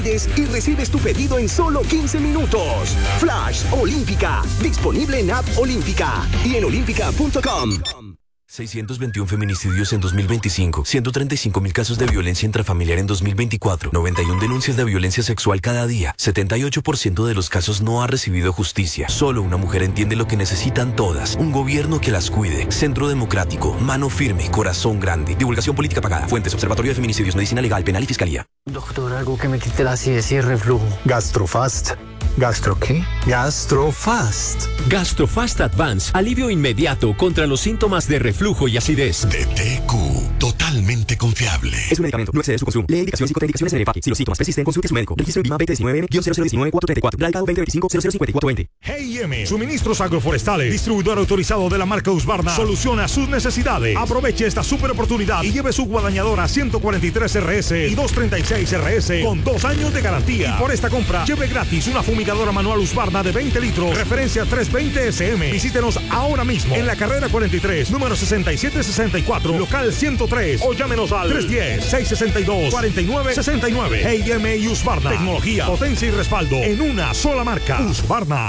Y recibes tu pedido en solo 15 minutos. Flash Olímpica, disponible en App Olímpica y en olímpica.com. 621 feminicidios en 2025, 135.000 casos de violencia intrafamiliar en 2024, 91 denuncias de violencia sexual cada día, 78% de los casos no ha recibido justicia. Solo una mujer entiende lo que necesitan todas, un gobierno que las cuide. Centro Democrático, mano firme, corazón grande. Divulgación política pagada. Fuentes: Observatorio de Feminicidios, Medicina Legal, Penal y Fiscalía. Doctor, algo que me quite la acidez y el reflujo. Gastrofast. ¿Gastro qué? Gastrofast. Gastrofast Advance. Alivio inmediato contra los síntomas de reflujo y acidez. De TQ. Totalmente confiable. Es un medicamento. No excede su consumo. Lee indicaciones y contraindicaciones en el empaque. Si los síntomas persisten, consulte a su médico. Registro BIMA 2019-0019-434. Radicado 2025-005420. G&M. Suministros agroforestales. Distribuidor autorizado de la marca Husqvarna. Soluciona sus necesidades. Aproveche esta super oportunidad y lleve su guadañadora 143 RS y 236 RS con 2 años de garantía. Y por esta compra, lleve gratis una fumigadora manual Husqvarna de 20 litros. Referencia 320 SM. Visítenos ahora mismo en la carrera 43, número 6764, local 103. O llámenos al 310-662-4969. G&M y Husqvarna. Tecnología, potencia y respaldo en una sola marca. Husqvarna.